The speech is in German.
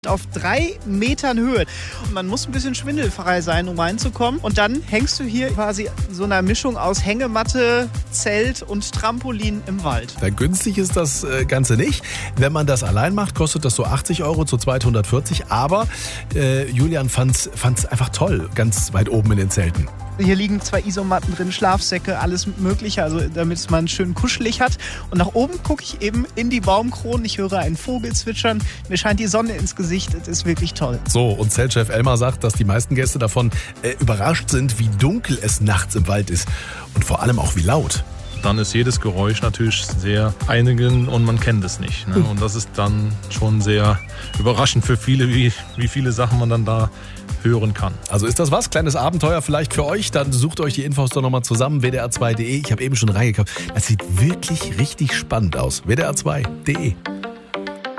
auf 3 Metern Höhe. Und man muss ein bisschen schwindelfrei sein, um reinzukommen. Und dann hängst du hier quasi in so einer Mischung aus Hängematte, Zelt und Trampolin im Wald. Na, günstig ist das Ganze nicht. Wenn man das allein macht, kostet das so 80 Euro, zu zweit 140. Aber Julian fand's einfach toll, ganz weit oben in den Zelten. Hier liegen 2 Isomatten drin, Schlafsäcke, alles Mögliche, also damit man schön kuschelig hat. Und nach oben gucke ich eben in die Baumkronen. Ich höre einen Vogel zwitschern. Mir scheint die Sonne ins Gesicht. Es ist wirklich toll. So, und Zeltchef Elmar sagt, dass die meisten Gäste davon überrascht sind, wie dunkel es nachts im Wald ist. Und vor allem auch wie laut. Dann ist jedes Geräusch natürlich sehr einigend und man kennt es nicht. Ne? Und das ist dann schon sehr überraschend für viele, wie viele Sachen man dann da hören kann. Also ist das was? Kleines Abenteuer vielleicht für euch? Dann sucht euch die Infos doch nochmal zusammen. WDR2.de. Ich habe eben schon reingekauft. Das sieht wirklich richtig spannend aus. WDR2.de.